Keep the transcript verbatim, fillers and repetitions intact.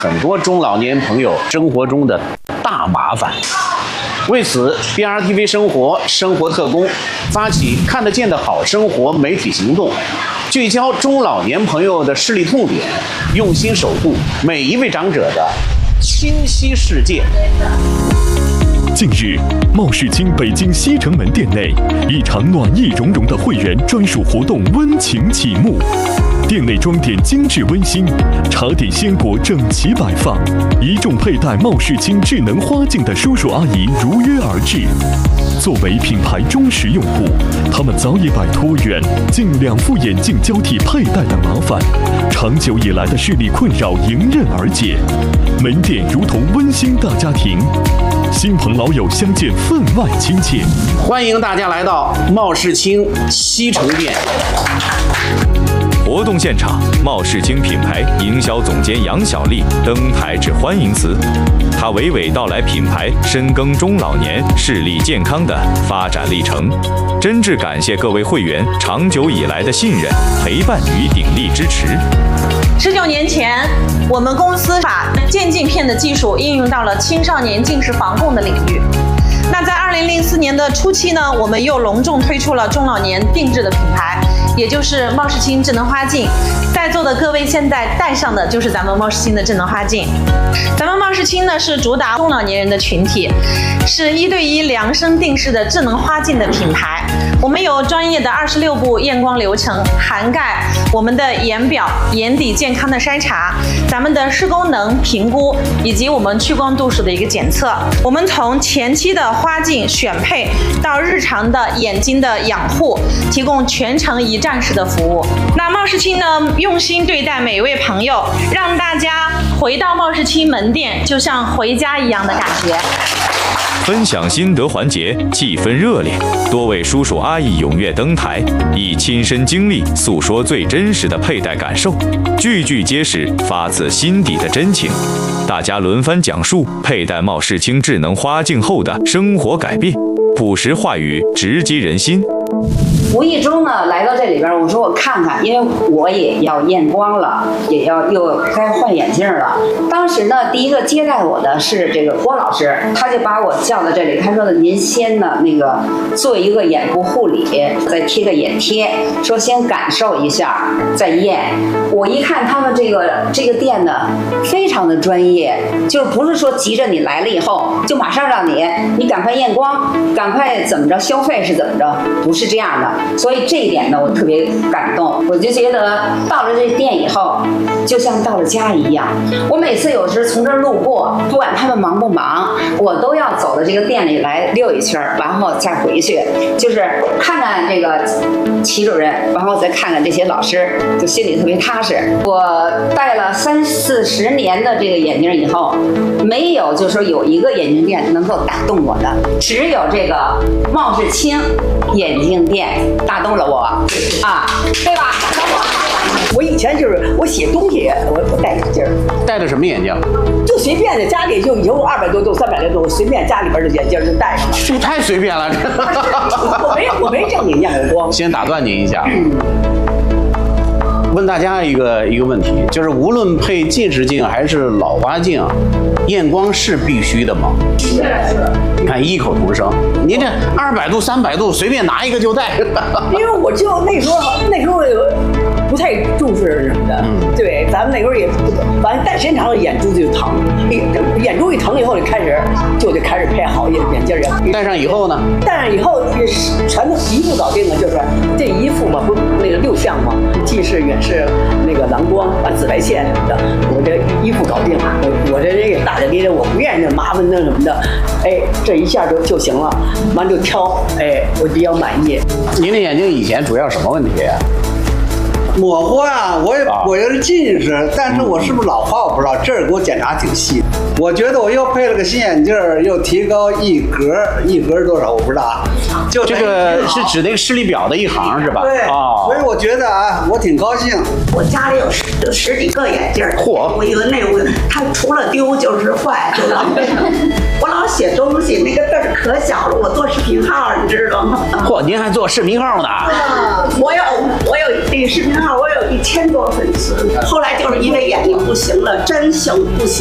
很多中老年朋友生活中的大麻烦。为此 ，B R T V 生活生活特工发起看得见的好生活媒体行动，聚焦中老年朋友的视力痛点，用心守护每一位长者的清晰世界。 近日，茂世清北京西城门店内，一场暖意融融的会员专属活动温情启幕。店内装点精致温馨，茶点鲜果整齐摆放，一众佩戴茂世清智能花镜的叔叔阿姨如约而至。作为品牌忠实用户，他们早已摆脱远近两副眼镜交替佩戴的麻烦，长久以来的视力困扰迎刃而解。门店如同温馨大家庭，亲朋老友相见分外亲切。 欢迎大家来到茂世清西城店。 活动现场，茂世清品牌营销总监杨小丽登台致欢迎词。她娓娓道来品牌深耕中老年视力健康的发展历程，真挚感谢各位会员长久以来的信任、陪伴与鼎力支持。 十九年前，我们公司把渐镜片的技术应用到了青少年近视防控的领域。那在二零零四年的初期呢，我们又隆重推出了中老年定制的品牌，也就是茂世清智能花镜。在座的各位现在戴上的就是咱们茂世清的智能花镜。咱们茂世清呢是主打中老年人的群体，是一对一量身定制的智能花镜的品牌。我们有专业的二十六步验光流程，涵盖我们的眼表、眼底健康的筛查，咱们的视功能评估，以及我们屈光度数的一个检测。我们从前期的花镜选配到日常的眼睛的养护，提供全程一站式的服务。那茂世清呢，用心对待每一位朋友，让大家回到茂世清门店就像回家一样的感觉。 分享心得环节气氛热烈，多位叔叔阿姨踊跃登台，以亲身经历诉说最真实的佩戴感受，句句皆是发自心底的真情。大家轮番讲述佩戴茂世清智能花镜后的生活改变，朴实话语直击人心。 无意中呢，来到这里边，我说我看看，因为我也要验光了，也要又该换眼镜了。当时呢，第一个接待我的是这个郭老师，他就把我叫到这里，他说的您先呢那个做一个眼部护理，再贴个眼贴，说先感受一下，再验。我一看他们这个这个店呢，非常的专业，就是不是说急着你来了以后就马上让你你赶快验光，赶快怎么着消费是怎么着，不是这样的。所以这一点呢，我特别感动。我就觉得到了这店以后，就像到了家一样。我每次有时从这儿路过，不管他们忙不忙，我都要走到这个店里来溜一圈，然后再回去，就是看看这个齐主任，然后再看看这些老师，就心里特别踏实。我戴了三四十年的这个眼镜以后，没有就说有一个眼镜店能够打动我的，只有这个茂世清眼镜店打动了我啊，对吧？ 我以前就是我写东西，我我戴眼镜， 戴的什么眼镜？ 就随便的，家里就有二百多度、三百多度，随便家里边的眼镜就戴上了。 这太随便了。 我没我没正经验过光。 先打断您一下。问大家一个一个问题，就是无论配近视镜还是老花镜，验光是必须的吗？ 是是。 你看异口同声，您这二百度、三百度随便拿一个就戴。 因为我就那时候那时候不太重视什么的，嗯，对，咱们那时候也不，反正戴时间长了眼珠子就疼，眼珠一疼以后就开始就得开始配好眼眼镜儿。 戴上以后呢？ 戴上以后全都一副搞定了，就是这一副嘛，不那个六项嘛，近视、远视、那个蓝光、啊紫外线什么的，我这一副搞定了。我我这这个大大咧咧，我不愿意那麻烦那什么的，哎，这一下就就行了，完就挑，哎，我比较满意。 您的眼睛以前主要什么问题呀？ 模糊啊，我也我也是近视，但是我是不是老花我不知道，这儿给我检查挺细。我觉得我又配了个新眼镜，又提高一格，一格多少我不知道。就这个是指那个视力表的一行是吧？ 对， 哦， 所以我觉得啊，我挺高兴。 我家里有十有十几个眼镜， 嚯！ 我一个那我它除了丢就是坏，就浪费。我老写东西，那个字儿可小了，我做视频号，你知道吗？ 嚯，您还做视频号呢？ 我有我有。 历视频号我有一千多粉丝，后来就是因为眼睛不行了，真行不行。